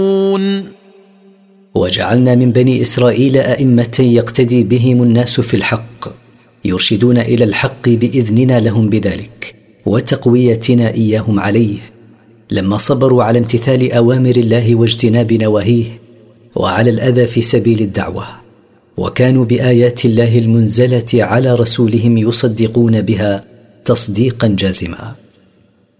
وجعلنا من بني إسرائيل أئمة يقتدي بهم الناس في الحق، يرشدون إلى الحق بإذننا لهم بذلك وتقويتنا إياهم عليه، لما صبروا على امتثال أوامر الله واجتناب نواهيه وعلى الأذى في سبيل الدعوة، وكانوا بآيات الله المنزلة على رسولهم يصدقون بها تصديقا جازما.